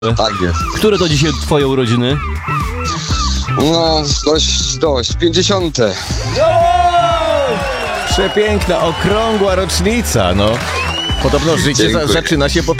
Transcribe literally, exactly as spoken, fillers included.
Tak jest. Które to dzisiaj twoje urodziny? No, dość, dość. pięćdziesiąte. Przepiękna, okrągła rocznica, no. Podobno życie za, Dziękuję. zaczyna się po